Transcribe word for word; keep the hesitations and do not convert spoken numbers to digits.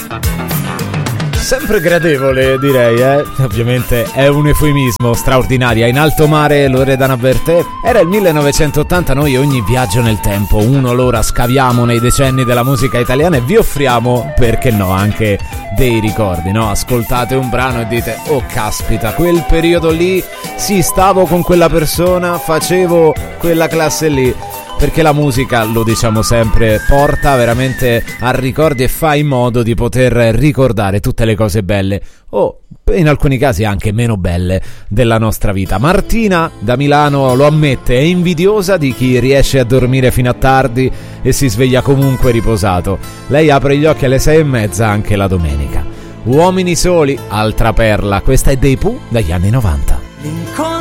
Sempre gradevole, direi, eh? Ovviamente è un eufemismo. Straordinaria. In alto mare, Loredana Bertè. Era il millenovecentottanta, noi ogni viaggio nel tempo, uno l'ora, scaviamo nei decenni della musica italiana e vi offriamo, perché no, anche dei ricordi, no? Ascoltate un brano e dite: oh caspita, quel periodo lì, sì, stavo con quella persona, facevo quella classe lì. Perché la musica, lo diciamo sempre, porta veramente a ricordi e fa in modo di poter ricordare tutte le cose belle o in alcuni casi anche meno belle della nostra vita. Martina da Milano lo ammette, è invidiosa di chi riesce a dormire fino a tardi e si sveglia comunque riposato. Lei apre gli occhi alle sei e mezza anche la domenica. Uomini soli, altra perla, questa è dei Pooh dagli anni novanta.